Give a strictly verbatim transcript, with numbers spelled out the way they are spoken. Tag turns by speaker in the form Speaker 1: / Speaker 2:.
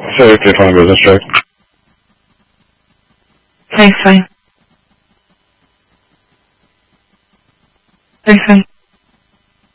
Speaker 1: Say if you're trying business check.
Speaker 2: Thanks, fine. Thanks, fine.